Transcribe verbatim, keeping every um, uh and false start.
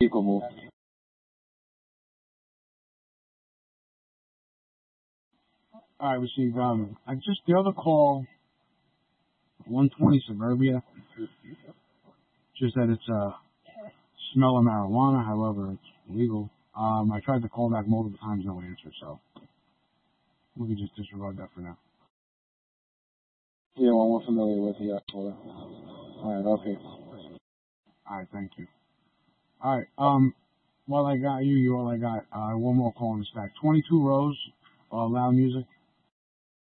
vehicle move. I received, um, I just, the other call, one twenty Suburbia, just that it's a smell of marijuana, however, it's legal. Um, I tried to call back multiple times, no answer, so we can just disregard that for now. Yeah, well, we're familiar with the caller. Alright, okay. Alright, thank you. Alright, um, while I got you, you all I got, uh, one more call in the stack. twenty-two rows, uh, loud music.